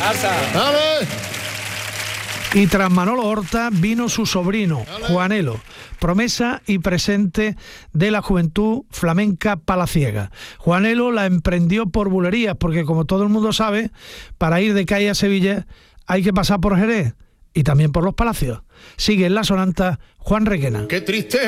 Barça. ¡Dale! Y tras Manolo Horta vino su sobrino, Juanelo, promesa y presente de la juventud flamenca palaciega. Juanelo la emprendió por bulerías, porque como todo el mundo sabe, para ir de Cádiz a Sevilla hay que pasar por Jerez y también por los Palacios. Sigue en la sonanta Juan Requena. ¡Qué triste!